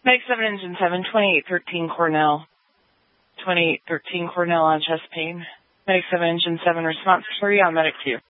Medic 7, Engine 7, 2813 Cornell. 2813 Cornell on chest pain. Medic 7, Engine 7, response 3 on Medic 2.